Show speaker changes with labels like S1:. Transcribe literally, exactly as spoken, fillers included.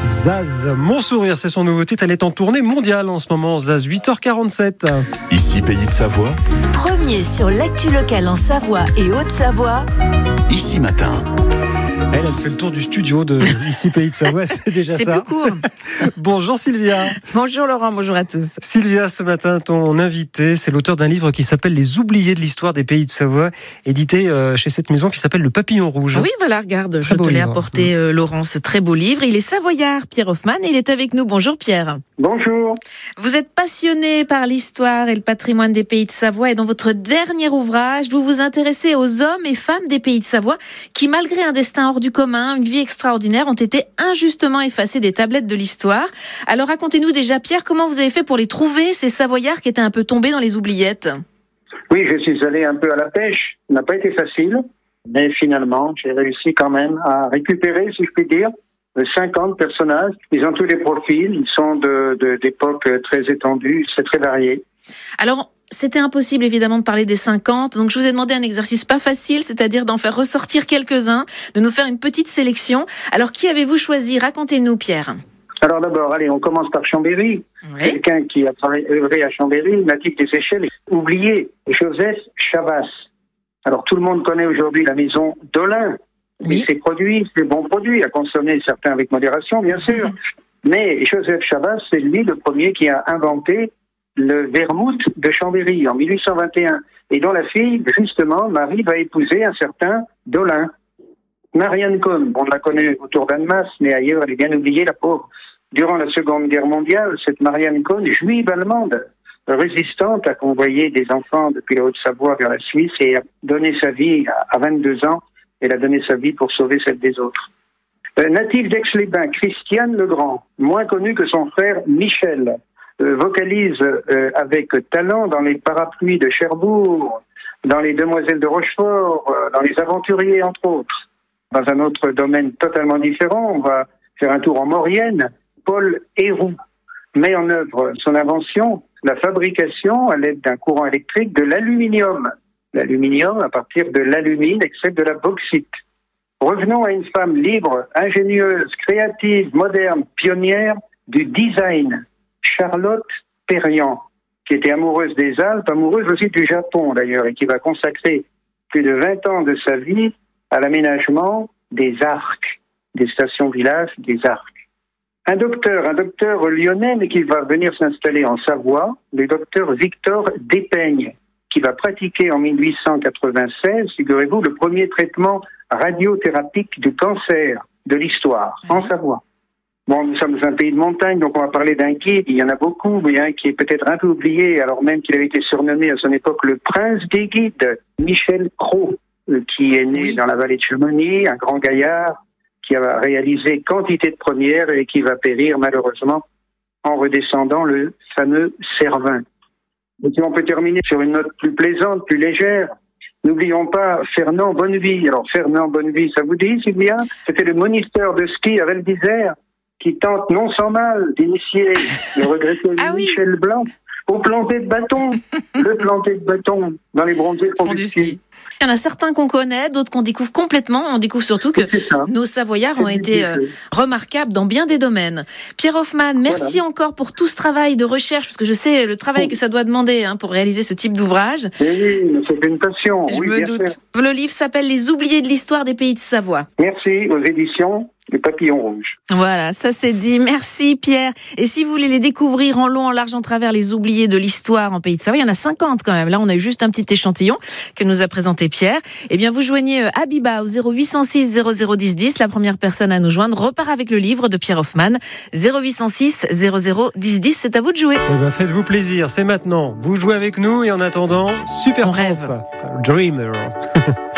S1: Zaz, Mon Sourire, c'est son nouveau titre. Elle est en tournée mondiale en ce moment. Zaz, huit heures quarante-sept.
S2: Ici Pays de Savoie.
S3: Premier sur l'actu locale en Savoie et Haute-Savoie.
S2: Ici Matin.
S1: Elle, elle fait le tour du studio de Ici Pays de Savoie, c'est déjà
S4: c'est
S1: ça.
S4: C'est plus court.
S1: Bonjour Sylvia.
S4: Bonjour Laurent, bonjour à tous.
S1: Sylvia, ce matin, ton invité, c'est l'auteur d'un livre qui s'appelle Les oubliés de l'histoire des Pays de Savoie, édité chez cette maison qui s'appelle Le Papillon Rouge.
S4: Oui, voilà, regarde,
S1: très
S4: je te l'ai
S1: livre.
S4: apporté, euh, Laurent, ce très beau livre. Il est savoyard, Pierre Hoffman, et il est avec nous. Bonjour Pierre.
S5: Bonjour.
S4: Vous êtes passionné par l'histoire et le patrimoine des Pays de Savoie, et dans votre dernier ouvrage, vous vous intéressez aux hommes et femmes des Pays de Savoie qui, malgré un destin hors du commun, une vie extraordinaire, ont été injustement effacés des tablettes de l'histoire. Alors racontez-nous déjà, Pierre, comment vous avez fait pour les trouver, ces Savoyards qui étaient un peu tombés dans les oubliettes?
S5: Oui, je suis allé un peu à la pêche. Ça n'a pas été facile, mais finalement, j'ai réussi quand même à récupérer, si je puis dire, cinquante personnages. Ils ont tous des profils, ils sont de, de, d'époques très étendues, c'est très varié.
S4: Alors, c'était impossible évidemment de parler des cinquante, donc je vous ai demandé un exercice pas facile, c'est-à-dire d'en faire ressortir quelques-uns, de nous faire une petite sélection. Alors, qui avez-vous choisi? Racontez-nous, Pierre.
S5: Alors d'abord, allez, on commence par Chambéry. Oui. Quelqu'un qui a travaillé, œuvré à Chambéry, natif des Seychelles, oublié, Joseph Chavas. Alors tout le monde connaît aujourd'hui la maison d'Olin. Oui. Ses produits, ses bons produits, à consommer certains avec modération, bien sûr. Mais Joseph Chavas, c'est lui le premier qui a inventé le vermouth de Chambéry en mille huit cent vingt et un. Et dont la fille, justement, Marie, va épouser un certain Dolin. Marianne Cohn, on la connaît autour d'Annemasse, mais ailleurs, elle est bien oubliée, la pauvre. Durant la Seconde Guerre mondiale, cette Marianne Cohn, juive allemande, résistante, a convoyé des enfants depuis la Haute-Savoie vers la Suisse et a donné sa vie à vingt-deux ans. Elle a donné sa vie pour sauver celle des autres. Euh, native d'Aix-les-Bains, Christiane Legrand, moins connue que son frère Michel, euh, vocalise euh, avec talent dans les Parapluies de Cherbourg, dans les Demoiselles de Rochefort, euh, dans les Aventuriers, entre autres. Dans un autre domaine totalement différent, on va faire un tour en Maurienne. Paul Héroux met en œuvre son invention, la fabrication à l'aide d'un courant électrique de l'aluminium. L'aluminium à partir de l'alumine, extrait de la bauxite. Revenons à une femme libre, ingénieuse, créative, moderne, pionnière du design. Charlotte Perriand, qui était amoureuse des Alpes, amoureuse aussi du Japon d'ailleurs, et qui va consacrer plus de vingt ans de sa vie à l'aménagement des arcs, des stations-villages, des arcs. Un docteur, un docteur lyonnais, mais qui va venir s'installer en Savoie, le docteur Victor Despeigne, qui va pratiquer en mille huit cent quatre-vingt-seize, figurez-vous, le premier traitement radiothérapique du cancer de l'histoire, en Savoie. Bon, nous sommes un pays de montagne, donc on va parler d'un guide, il y en a beaucoup, mais un qui est peut-être un peu oublié, alors même qu'il avait été surnommé à son époque le prince des guides, Michel Cros, qui est né oui. dans la vallée de Chamonix, un grand gaillard, qui a réalisé quantité de premières et qui va périr malheureusement en redescendant le fameux Cervin. Et si on peut terminer sur une note plus plaisante, plus légère, n'oublions pas Fernand Bonnevie. Alors Fernand Bonnevie, ça vous dit, Sylvia? C'était le moniteur de ski à Val d'Isère qui tente non sans mal d'initier le regretté ah Michel oui. Blanc au planter de bâton, le planter de bâton dans les bronzés fond du ski.
S4: Il y en a certains qu'on connaît, d'autres qu'on découvre complètement. On découvre surtout que nos Savoyards ont été euh, remarquables dans bien des domaines. Pierre Hoffman, merci voilà. encore pour tout ce travail de recherche, parce que je sais le travail oh. que ça doit demander hein, pour réaliser ce type d'ouvrage.
S5: Oui, c'est une passion.
S4: Je
S5: oui,
S4: me doute. Sûr. Le livre s'appelle Les oubliés de l'histoire des Pays de Savoie.
S5: Merci aux éditions Le Papillon Rouge.
S4: Voilà, ça c'est dit. Merci Pierre. Et si vous voulez les découvrir en long, en large, en travers, les oubliés de l'histoire en Pays de Savoie, il y en a cinquante quand même. Là, on a eu juste un petit échantillon que nous a présenté Pierre. Eh bien, vous joignez Habiba au zéro huit cent six zéro zéro dix dix. La première personne à nous joindre repart avec le livre de Pierre Hoffman. zéro huit cent six zéro zéro dix dix. C'est à vous de jouer.
S1: Eh ben, faites-vous plaisir. C'est maintenant. Vous jouez avec nous et en attendant, super
S4: on rêve.
S1: Dreamer.